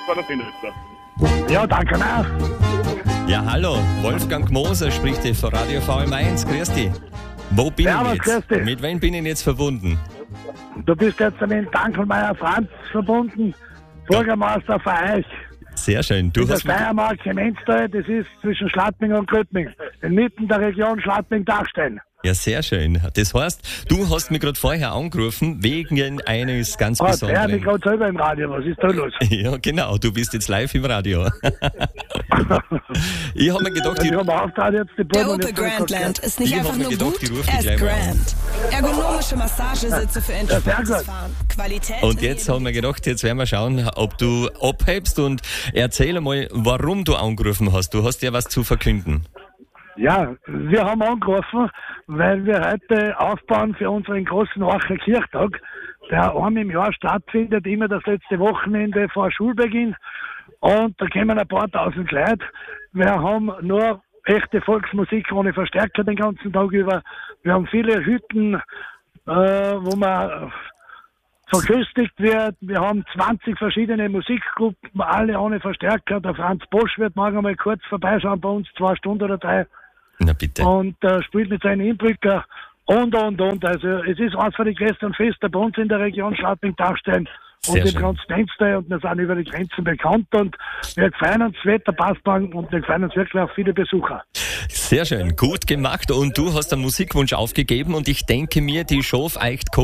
bei der Sinnesser. Ja, danke auch. Ja, hallo, Wolfgang Moser spricht hier von Radio VM1. Grüß dich. Wo bin Servus, ich grüß jetzt? dich. Mit wem bin ich jetzt verbunden? Du bist jetzt mit dem Dankelmeier Franz verbunden, Bürgermeister für euch. Sehr schön. Du In der hast mich, Steiermark im Enztal, das ist zwischen Schladming und Gröbming, inmitten der Region Schladming-Dachstein. ja, sehr schön. Das heißt, du hast mich gerade vorher angerufen wegen eines ganz Oh, der hat mich besonderen. gerade selber im Radio, was ist da los? Ja, genau. Du bist jetzt live im Radio. Ich habe mir gedacht, Ich habe Auftrag jetzt die Der Buben Opel Grandland ist nicht Ich hab einfach mir nur gedacht, gut, die rufen er ist gleich mal grand. Ergonomische Massagesitze für entspanntes gut. Fahren. Qualität. und in jetzt jedem- haben wir gedacht, jetzt werden wir schauen, ob du abhebst und erzähl einmal, warum du angerufen hast. Du hast ja was zu verkünden. Ja, wir haben angerufen, weil wir heute aufbauen für unseren großen Orcher Kirchtag, der einmal im Jahr stattfindet, immer das letzte Wochenende vor Schulbeginn. Und da kommen ein paar tausend Leute. Wir haben nur echte Volksmusik ohne Verstärker den ganzen Tag über. Wir haben viele Hütten, wo man verköstigt wird. Wir haben 20 verschiedene Musikgruppen, alle ohne Verstärker. Der Franz Bosch wird morgen mal kurz vorbeischauen bei uns, 2 Stunden oder 3. Na bitte. Und spielt mit seinen Inbrücker und. Also es ist eines von den größten Feste bei uns in der Region Schladming-Dachstein und Sehr im schön. ganzen Enztal, und wir sind über die Grenzen bekannt und wir freuen uns, das Wetter passt lang und wir freuen uns wirklich auf viele Besucher. Sehr schön. Gut gemacht. Und du hast einen Musikwunsch aufgegeben und ich denke mir, die Show auf euch